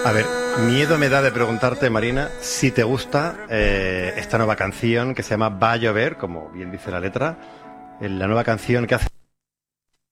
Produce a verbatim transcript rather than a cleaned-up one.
A ver, miedo me da de preguntarte, Marina, si te gusta eh, esta nueva canción que se llama Va a llover, como bien dice la letra, eh, la nueva canción que hace